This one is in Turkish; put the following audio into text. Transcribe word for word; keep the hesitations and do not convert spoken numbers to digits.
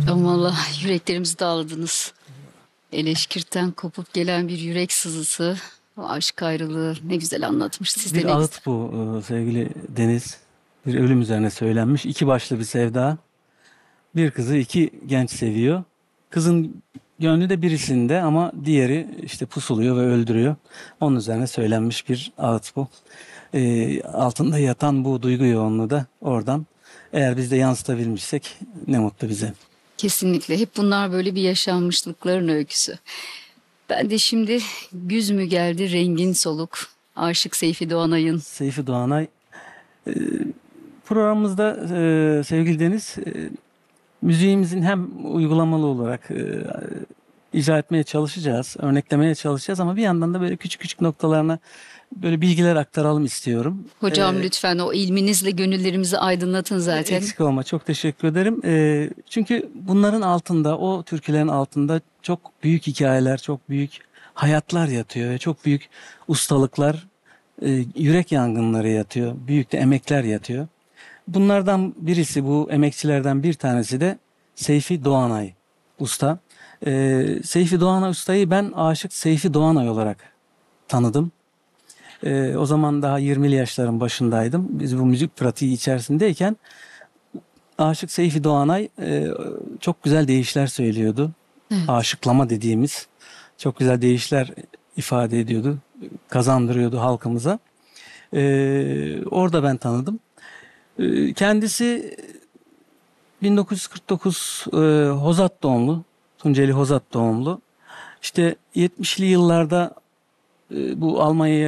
Aman Allah, yüreklerimizi dağladınız. Eleşkirtten kopup gelen bir yürek sızısı, o aşk ayrılığı ne güzel anlatmış. Siz de Bir ne güzel. ağıt bu e, sevgili Deniz. Bir ölüm üzerine söylenmiş. İki başlı bir sevda. Bir kızı iki genç seviyor. Kızın gönlü de birisinde ama diğeri işte pusuluyor ve öldürüyor. Onun üzerine söylenmiş bir ağıt bu. E, altında yatan bu duygu yoğunluğu da oradan. Eğer biz de yansıtabilmişsek ne mutlu bize. Kesinlikle. Hep bunlar böyle bir yaşanmışlıkların öyküsü. Ben de şimdi güz mü geldi rengin soluk. Aşık Seyfi Doğanay'ın. Seyfi Doğanay. e, Programımızda e, sevgili Deniz, e, müziğimizin hem uygulamalı olarak e, icra etmeye çalışacağız, örneklemeye çalışacağız ama bir yandan da böyle küçük küçük noktalarına böyle bilgiler aktaralım istiyorum. Hocam E, lütfen o ilminizle gönüllerimizi aydınlatın zaten. Eksik olma, çok teşekkür ederim. E, çünkü bunların altında, o türkülerin altında çok büyük hikayeler, çok büyük hayatlar yatıyor ve çok büyük ustalıklar, e, yürek yangınları yatıyor, büyük de emekler yatıyor. Bunlardan birisi, bu emekçilerden bir tanesi de Seyfi Doğanay Usta. Ee, Seyfi Doğanay Usta'yı ben Aşık Seyfi Doğanay olarak tanıdım. Ee, o zaman daha yirmili yaşların başındaydım. Biz bu müzik pratiği içerisindeyken Aşık Seyfi Doğanay e, çok güzel deyişler söylüyordu. Evet. Aşıklama dediğimiz çok güzel deyişler ifade ediyordu, kazandırıyordu halkımıza. Ee, orada ben tanıdım. Ee, Kendisi bin dokuz yüz kırk dokuz e, Hozat doğumlu, Tunceli Hozat doğumlu. İşte yetmişli yıllarda e, bu Almanya'ya